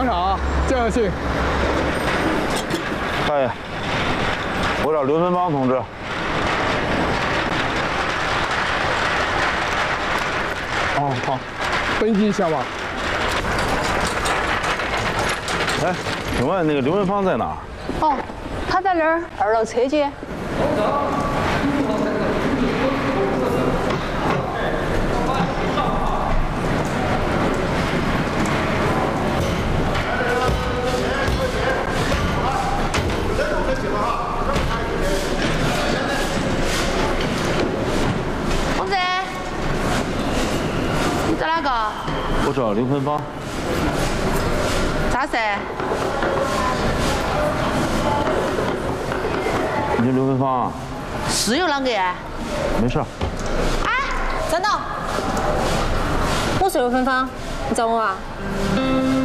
观察啊，加油信。 大爷，我找刘文芳同志。 哦，好，登记一下吧。 哎，请问那个刘文芳在哪儿？ 哦，他在那儿2楼车间。同志，你找哪个？ 我找刘文芳。 啥事？ 你是刘文芳啊？ 是有啷个呀？ 没事。 哎，站到！我是刘芬芳，你找我啊？